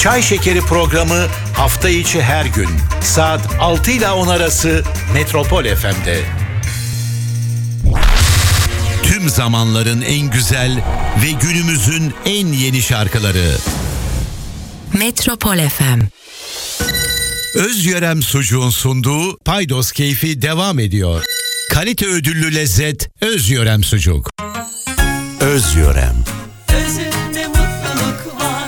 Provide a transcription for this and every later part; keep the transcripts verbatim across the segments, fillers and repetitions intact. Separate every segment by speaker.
Speaker 1: Çay Şekeri programı hafta içi her gün saat altı ile on arası Metropol F M'de. Tüm zamanların en güzel ve günümüzün en yeni şarkıları.
Speaker 2: Metropol F M.
Speaker 1: Özyörem Sucuğun sunduğu Paydos Keyfi devam ediyor. Kalite ödüllü lezzet Özyörem Sucuk. Özyörem.
Speaker 3: Özünde mutluluk var.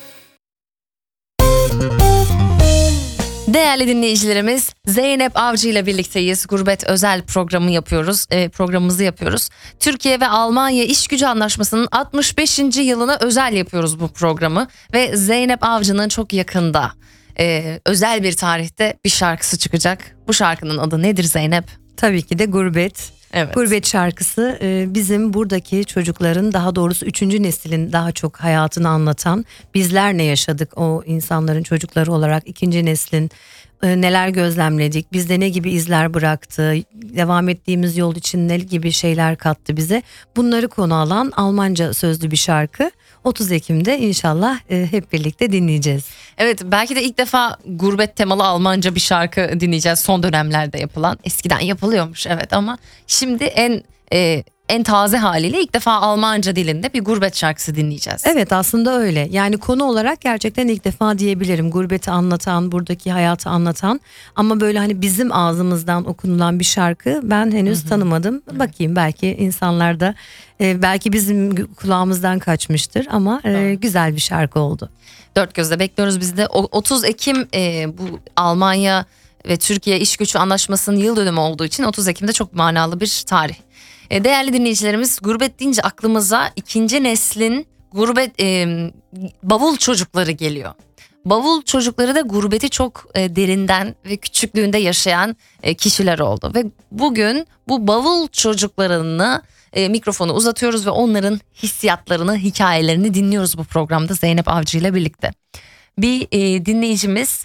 Speaker 4: Değerli dinleyicilerimiz, Zeynep Avcı ile birlikteyiz. Gurbet özel programı yapıyoruz. E, programımızı yapıyoruz. Türkiye ve Almanya İşgücü Anlaşması'nın altmış beşinci yılına özel yapıyoruz bu programı. Ve Zeynep Avcı'nın çok yakında e, özel bir tarihte bir şarkısı çıkacak. Bu şarkının adı nedir Zeynep?
Speaker 5: Tabii ki de Gurbet.
Speaker 4: Evet.
Speaker 5: Gurbet şarkısı bizim buradaki çocukların, daha doğrusu üçüncü neslin daha çok hayatını anlatan, bizler ne yaşadık o insanların çocukları olarak, ikinci neslin neler gözlemledik, bizde ne gibi izler bıraktı, devam ettiğimiz yol için ne gibi şeyler kattı bize, bunları konu alan Almanca sözlü bir şarkı. otuz Ekim'de inşallah hep birlikte dinleyeceğiz.
Speaker 4: Evet, belki de ilk defa gurbet temalı Almanca bir şarkı dinleyeceğiz, son dönemlerde yapılan. Eskiden yapılıyormuş evet, ama şimdi en e, en taze haliyle ilk defa Almanca dilinde bir gurbet şarkısı dinleyeceğiz.
Speaker 5: Evet, aslında öyle. Yani konu olarak gerçekten ilk defa diyebilirim. Gurbeti anlatan, buradaki hayatı anlatan, ama böyle hani bizim ağzımızdan okunulan bir şarkı ben henüz Hı-hı. tanımadım. Hı-hı. Bakayım, belki insanlar da e, belki bizim kulağımızdan kaçmıştır ama e, güzel bir şarkı oldu.
Speaker 4: Dört gözle bekliyoruz biz de. otuz Ekim e, bu Almanya ve Türkiye İşgücü Anlaşması'nın yıl dönümü olduğu için otuz Ekim'de çok manalı bir tarih. Değerli dinleyicilerimiz, gurbet deyince aklımıza ikinci neslin gurbet e, bavul çocukları geliyor. Bavul çocukları da gurbeti çok e, derinden ve küçüklüğünde yaşayan e, kişiler oldu. Ve bugün bu bavul çocuklarını e, mikrofonu uzatıyoruz ve onların hissiyatlarını, hikayelerini dinliyoruz bu programda Zeynep Avcı ile birlikte. Bir e, dinleyicimiz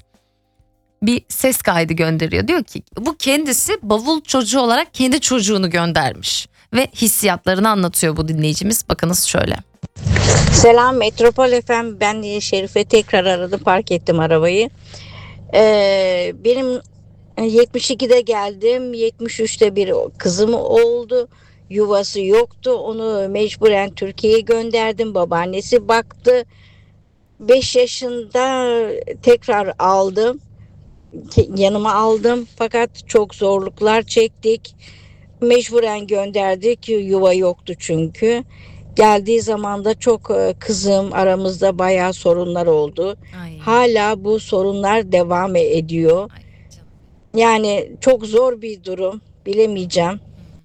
Speaker 4: bir ses kaydı gönderiyor. Diyor ki bu kendisi bavul çocuğu olarak kendi çocuğunu göndermiş ve hissiyatlarını anlatıyor bu dinleyicimiz. Bakınız şöyle.
Speaker 6: Selam Metropol F M, ben Şerife, tekrar aradım, park ettim arabayı. Ee, benim yetmiş ikide geldim, yetmiş üçte bir kızım oldu, yuvası yoktu, onu mecburen Türkiye'ye gönderdim, babaannesi baktı. beş yaşında tekrar aldım, yanıma aldım, fakat çok zorluklar çektik, mecburen gönderdik, yuva yoktu çünkü. Geldiği zaman da çok kızım, aramızda bayağı sorunlar oldu. Ay. Hala bu sorunlar devam ediyor. Ay, yani çok zor bir durum, bilemeyeceğim.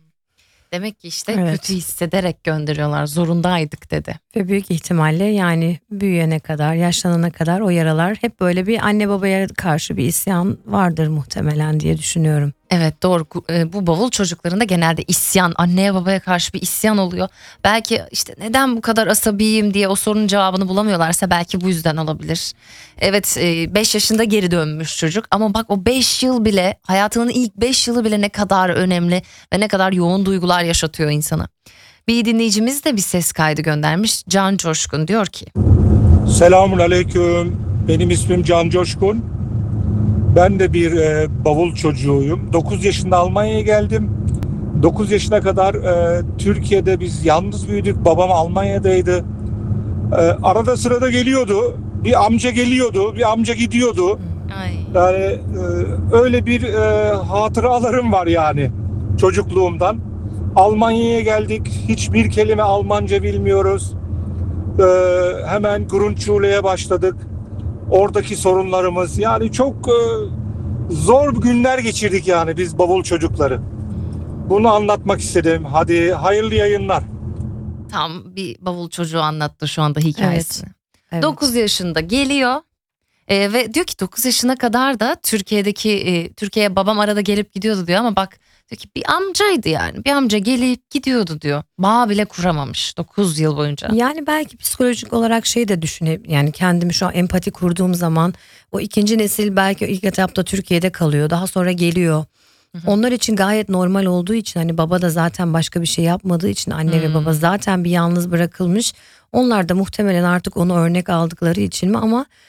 Speaker 4: Demek ki işte
Speaker 5: evet.
Speaker 4: kötü hissederek gönderiyorlar, zorundaydık dedi.
Speaker 5: Ve büyük ihtimalle yani büyüyene kadar, yaşlanana kadar o yaralar hep böyle bir anne babaya karşı bir isyan vardır muhtemelen diye düşünüyorum.
Speaker 4: Evet, doğru. Bu bavul çocuklarında genelde isyan, anneye babaya karşı bir isyan oluyor. Belki işte neden bu kadar asabiyim diye o sorunun cevabını bulamıyorlarsa belki bu yüzden olabilir. Evet, beş yaşında geri dönmüş çocuk, ama bak o beş yıl bile, hayatının ilk beş yılı bile ne kadar önemli ve ne kadar yoğun duygular yaşatıyor insana. Bir dinleyicimiz de bir ses kaydı göndermiş. Can Coşkun diyor ki:
Speaker 7: Selamun aleyküm, benim ismim Can Coşkun. Ben de bir e, bavul çocuğuyum. dokuz yaşında Almanya'ya geldim. dokuz yaşına kadar e, Türkiye'de biz yalnız büyüdük. Babam Almanya'daydı. E, arada sırada geliyordu. Bir amca geliyordu, bir amca gidiyordu.
Speaker 4: Ay.
Speaker 7: Yani e, öyle bir e, hatıralarım var yani çocukluğumdan. Almanya'ya geldik. Hiçbir kelime Almanca bilmiyoruz. E, hemen Grundschule'ye başladık. Oradaki sorunlarımız, yani çok e, zor günler geçirdik yani biz bavul çocukları. Bunu anlatmak istedim. Hadi hayırlı yayınlar.
Speaker 4: Tam bir bavul çocuğu anlattı şu anda hikayesini.
Speaker 5: Evet, evet.
Speaker 4: dokuz yaşında geliyor e, ve diyor ki dokuz yaşına kadar da Türkiye'deki e, Türkiye'ye babam arada gelip gidiyordu diyor, ama bak diyor ki bir amcaydı yani. Bir amca gelip gidiyordu diyor. Bağ bile kuramamış dokuz yıl boyunca.
Speaker 5: Yani belki psikolojik olarak şey de düşünüp, yani kendimi şu an empati kurduğum zaman o ikinci nesil belki ilk etapta Türkiye'de kalıyor. Daha sonra geliyor. Hı hı. Onlar için gayet normal olduğu için, hani baba da zaten başka bir şey yapmadığı için, anne hmm. ve baba zaten bir yalnız bırakılmış. Onlar da muhtemelen artık onu örnek aldıkları için mi, ama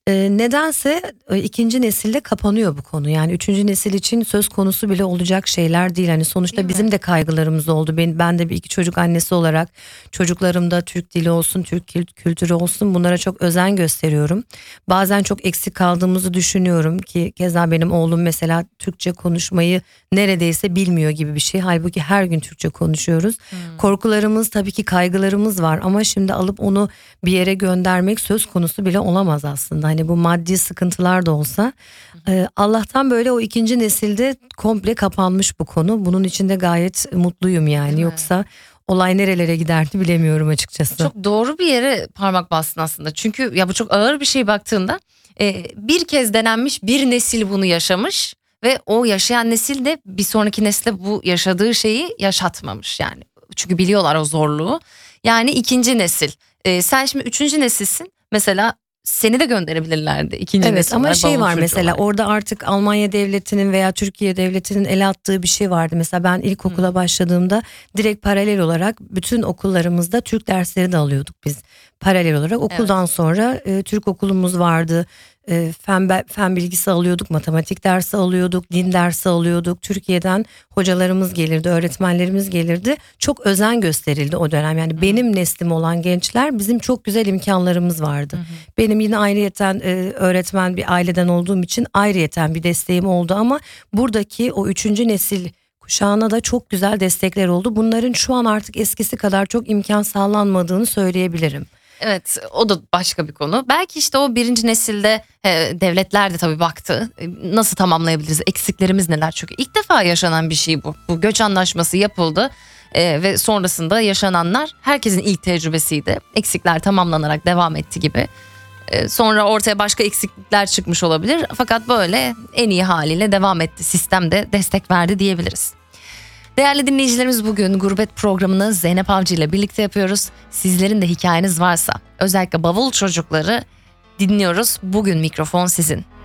Speaker 5: Ee, nedense e, ikinci nesilde kapanıyor bu konu. Yani üçüncü nesil için söz konusu bile olacak şeyler değil. Hani sonuçta
Speaker 4: Değil mi?
Speaker 5: bizim de kaygılarımız oldu. Ben, ben de bir iki çocuk annesi olarak çocuklarımda Türk dili olsun, Türk kült- kültürü olsun bunlara çok özen gösteriyorum. Bazen çok eksik kaldığımızı düşünüyorum ki keza benim oğlum mesela Türkçe konuşmayı neredeyse bilmiyor gibi bir şey. Halbuki her gün Türkçe konuşuyoruz. Korkularımız tabii ki kaygılarımız var ama şimdi alıp onu bir yere göndermek söz konusu bile olamaz aslında. Hani bu maddi sıkıntılar da olsa e, Allah'tan böyle o ikinci nesilde komple kapanmış bu konu. Bunun için de gayet mutluyum yani.
Speaker 4: Değil mi?
Speaker 5: Yoksa olay nerelere giderdi bilemiyorum açıkçası.
Speaker 4: Çok doğru bir yere parmak bastın aslında. Çünkü ya bu çok ağır bir şey baktığında. Ee, bir kez denenmiş, bir nesil bunu yaşamış ve o yaşayan nesil de bir sonraki nesle bu yaşadığı şeyi yaşatmamış yani. Çünkü biliyorlar o zorluğu. Yani ikinci nesil. Ee, sen şimdi üçüncü nesilsin. Mesela seni de gönderebilirlerdi ikinci
Speaker 5: Evet
Speaker 4: nesil
Speaker 5: ama
Speaker 4: olarak,
Speaker 5: şey
Speaker 4: bavul
Speaker 5: var
Speaker 4: çocuğu
Speaker 5: mesela
Speaker 4: olarak.
Speaker 5: orada artık Almanya devletinin veya Türkiye devletinin el attığı bir şey vardı. Mesela ben ilkokula başladığımda direkt paralel olarak bütün okullarımızda Türk dersleri de alıyorduk biz. Paralel olarak okuldan sonra e, Türk okulumuz vardı. E, fen, be- fen bilgisi alıyorduk, matematik dersi alıyorduk, din dersi alıyorduk. Türkiye'den hocalarımız gelirdi, öğretmenlerimiz gelirdi. Çok özen gösterildi o dönem. Yani benim neslim olan gençler bizim çok güzel imkanlarımız vardı. Benim yine ayrıyeten e, öğretmen bir aileden olduğum için ayrıyeten bir desteğim oldu ama buradaki o üçüncü nesil kuşağına da çok güzel destekler oldu. Bunların şu an artık eskisi kadar çok imkan sağlanmadığını söyleyebilirim.
Speaker 4: Evet, o da başka bir konu. Belki işte o birinci nesilde e, devletler de tabii baktı. E, nasıl tamamlayabiliriz? Eksiklerimiz neler? Çünkü ilk defa yaşanan bir şey bu. Bu göç anlaşması yapıldı e, ve sonrasında yaşananlar herkesin ilk tecrübesiydi. Eksikler tamamlanarak devam etti gibi. E, sonra ortaya başka eksiklikler çıkmış olabilir. Fakat böyle en iyi haliyle devam etti. Sistem de destek verdi diyebiliriz. Değerli dinleyicilerimiz, bugün Gurbet programını Zeynep Avcı ile birlikte yapıyoruz. Sizlerin de hikayeniz varsa özellikle bavul çocukları dinliyoruz. Bugün mikrofon sizin.